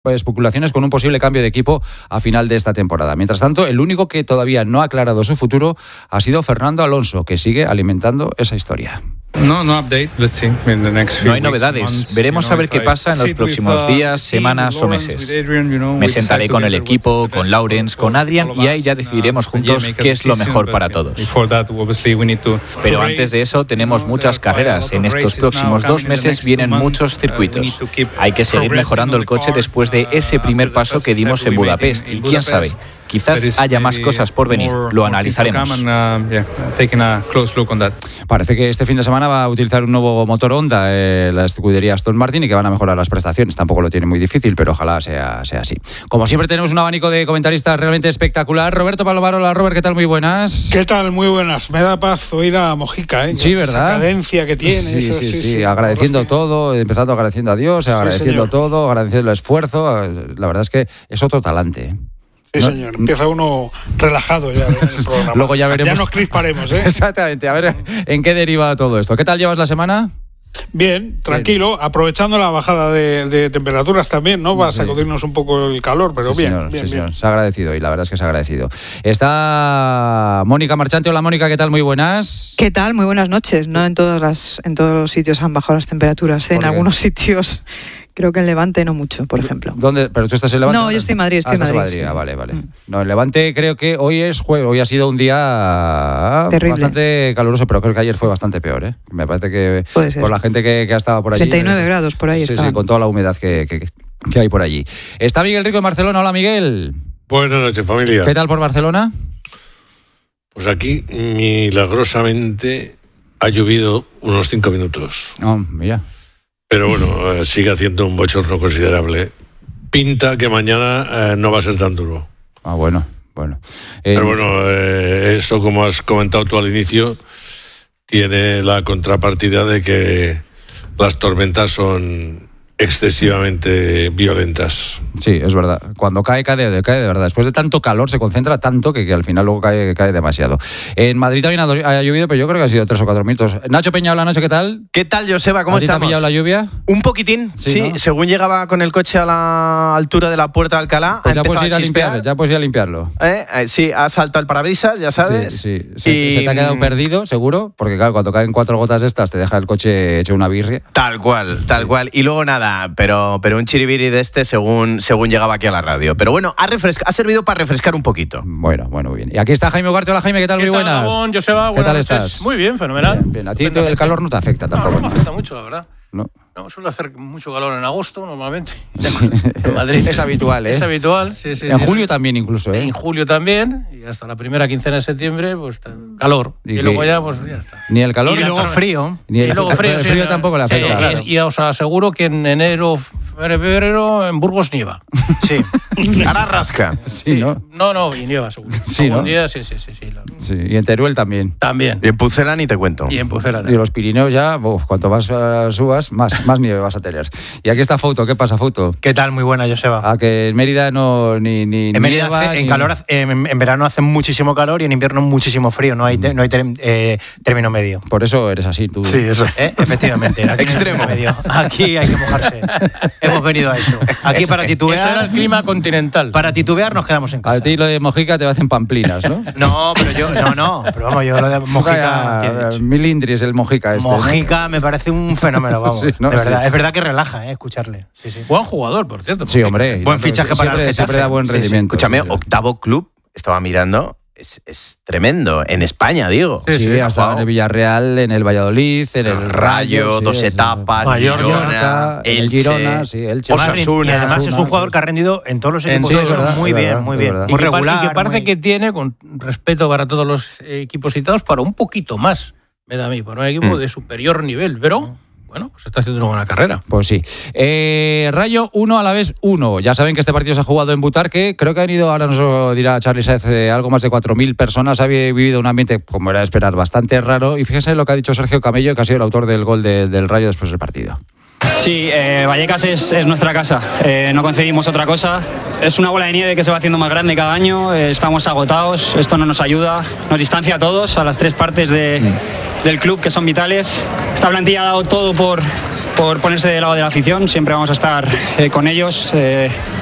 especulaciones con un posible cambio de equipo a final de esta temporada. Mientras tanto, el único que todavía no ha aclarado su futuro ha sido Fernando Alonso, que sigue alimentando esa historia. No hay novedades. Veremos a ver qué pasa en los próximos días, semanas o meses. Me sentaré con el equipo, con Lawrence, con Adrian y ahí ya decidiremos juntos qué es lo mejor para todos. Pero antes de eso tenemos muchas carreras. En estos próximos 2 meses vienen muchos circuitos. Hay que seguir mejorando el coche después de ese primer paso que dimos en Budapest. Y quién sabe, quizás haya más cosas por venir. Lo analizaremos. Parece que este fin de semana va a utilizar un nuevo motor Honda, la escudería Aston Martin, y que van a mejorar las prestaciones. Tampoco lo tiene muy difícil, pero ojalá sea así. Como siempre, tenemos un abanico de comentaristas realmente espectacular. Roberto Palomar, hola Robert, ¿qué tal? Muy buenas. ¿Qué tal? Muy buenas. Me da paz oír a Mojica, ¿eh? Sí, ¿verdad? Esa cadencia que tiene. Sí. Agradeciendo todo, empezando agradeciendo a Dios, agradeciendo todo, agradeciendo el esfuerzo. La verdad es que es otro talante, ¿eh? Sí, ¿no? Señor. Empieza uno relajado ya en el programa. Luego ya veremos. Ya nos crisparemos, ¿eh? Exactamente. A ver en qué deriva todo esto. ¿Qué tal llevas la semana? Bien, tranquilo, aprovechando la bajada de temperaturas también, ¿no? Va a sacudirnos un poco el calor, pero sí, bien, señor, bien. Se ha agradecido y la verdad es que se ha agradecido. Está Mónica Marchante. Hola Mónica, ¿qué tal? Muy buenas. ¿Qué tal? Muy buenas noches. No en todos los sitios han bajado las temperaturas, ¿eh? En algunos sitios. Creo que en Levante no mucho, por ejemplo. ¿Dónde? ¿Pero tú estás en Levante? No, yo estoy en Madrid. Estás en Madrid. Ah, vale. No, en Levante creo que hoy es jueves. Hoy ha sido un día terrible, bastante caluroso, pero creo que ayer fue bastante peor, ¿eh? Me parece que por la gente que ha estado por allí. 39 grados por ahí estaban. Sí, con toda la humedad que hay por allí. Está Miguel Rico en Barcelona. Hola, Miguel. Buenas noches, familia. ¿Qué tal por Barcelona? Pues aquí, milagrosamente, ha llovido unos 5 minutos. Oh, mira. Pero bueno, sigue haciendo un bochorno considerable. Pinta que mañana no va a ser tan duro. Ah, bueno. Pero bueno, eso, como has comentado tú al inicio, tiene la contrapartida de que las tormentas son excesivamente violentas. Sí, es verdad. Cuando cae de verdad. Después de tanto calor se concentra tanto que al final luego cae demasiado. En Madrid también ha llovido, pero yo creo que ha sido 3 o 4 minutos. Nacho Peña, hola Nacho, ¿qué tal? ¿Qué tal, Joseba? ¿Cómo estamos? ¿Te ha pillado la lluvia? Un poquitín, sí. ¿No? Según llegaba con el coche a la altura de la Puerta de Alcalá, pues ya puedes ir a limpiarlo. Sí, ha saltado el parabrisas, ya sabes. Sí. Se te ha quedado perdido, seguro, porque claro, cuando caen 4 gotas de estas te deja el coche hecho una birria. Tal cual. Y luego nada, pero un chiribiri de este según llegaba aquí a la radio. Pero bueno, ha servido para refrescar un poquito. Bueno, muy bien. Y aquí está Jaime Ugarte. Hola Jaime, ¿qué tal? Muy buenas. Joseba, ¿Qué tal estás? Muy bien, fenomenal. Bien. A ti el calor no te afecta tampoco. No me afecta mucho, la verdad. No, suele hacer mucho calor en agosto, normalmente. Sí. En Madrid. Es habitual, ¿eh? Es habitual, sí. En julio también incluso, ¿eh? En julio también, y hasta la primera quincena de septiembre, pues calor. Y luego ya está. Ni el calor. Y luego frío. El frío tampoco le afecta. Claro. Y os aseguro que en enero, febrero, en Burgos nieva. Sí. Ahora rasca. Sí, ¿no? No, y nieva seguro. Sí, ¿no? Día, sí. Sí, y en Teruel también. Y en Pucela ni te cuento. Y los Pirineos ya, cuanto más subas, más nieve vas a tener. Y aquí está Fouto. ¿Qué pasa, Fouto? ¿Qué tal? Muy buena, Joseba. A que en Mérida no ni en Mérida nieva, en verano hace muchísimo calor y en invierno muchísimo frío. No hay término medio. Por eso eres así, tú. Sí, eso. Efectivamente. Extremo. Medio. Aquí hay que mojarse. Hemos venido a eso. Aquí para titubear. Eso era el clima continental. Para titubear nos quedamos en casa. A ti lo de Mojica te hacen pamplinas, ¿no? No, pero yo no. Pero vamos, yo lo de Mojica. Milindris el Mojica este. Mojica, ¿no? Me parece un fenómeno, vamos. Sí, ¿no? De verdad. Sí. Es verdad que relaja, escucharle. Sí. Buen jugador, por cierto. Sí, hombre. Buen fichaje para el Getafe. Siempre da buen rendimiento. Escúchame, octavo club, estaba mirando. Es tremendo. En España, digo. Sí, ha estado en el Villarreal, en el Valladolid, en el Rayo, 2 etapas, Girona, el Girona, el Osasuna. Y además es un jugador que ha rendido en todos los equipos. Muy bien. Muy regular. Y que parece que tiene, con respeto para todos los equipos citados, para un poquito más, me da a mí, para un equipo de superior nivel, pero... Bueno, pues está haciendo una buena carrera. Pues sí. Rayo 1, Alavés 1. Ya saben que este partido se ha jugado en Butarque. Creo que han ido, ahora nos lo dirá Charly Sáez, algo más de 4.000 personas. Ha vivido un ambiente, como era de esperar, bastante raro. Y fíjense lo que ha dicho Sergio Camello, que ha sido el autor del gol del Rayo después del partido. Sí, Vallecas es nuestra casa, no concebimos otra cosa. Es una bola de nieve que se va haciendo más grande cada año, estamos agotados, esto no nos ayuda, nos distancia a todos, a las 3 partes del club que son vitales. Esta plantilla ha dado todo por por ponerse del lado de la afición. Siempre vamos a estar con ellos.